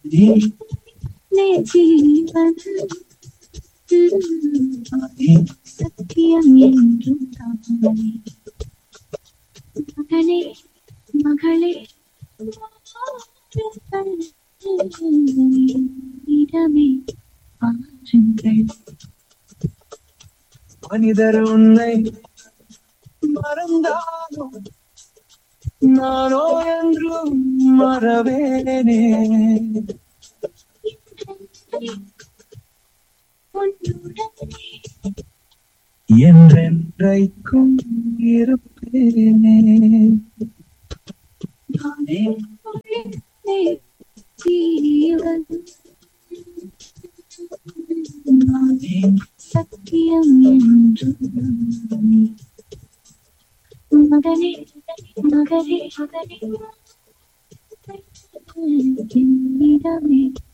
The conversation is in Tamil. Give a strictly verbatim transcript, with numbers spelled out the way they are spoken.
ஜீவன் சத்தியம் என்றும் தானே மகளே மகளே இடமே பாருங்கள். மனிதர் உன்னை மறந்தாலும் நானோ என்றும் மறவேனே. என்றென்றைக்கும் இருப்பேனே. ஜீவன் சத்தியம் என்றும் மகனே மகனே மகனே என்னிடமே